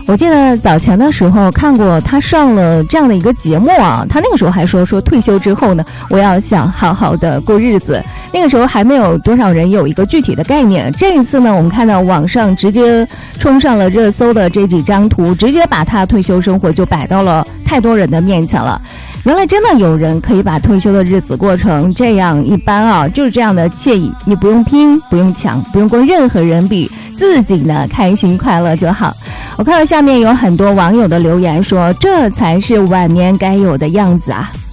我记得早前的时候看过他上了这样的一个节目啊，他那个时候还说退休之后呢，我要想好好的过日子。那个时候还没有多少人有一个具体的概念。这一次呢，我们看到网上直接冲上了热搜的这几张图，直接把他退休生活就摆到了太多人的面前了。原来真的有人可以把退休的日子过成这样一般啊，就是这样的惬意，你不用拼，不用抢，不用跟任何人比，自己呢开心快乐就好。我看到下面有很多网友的留言说，这才是晚年该有的样子啊。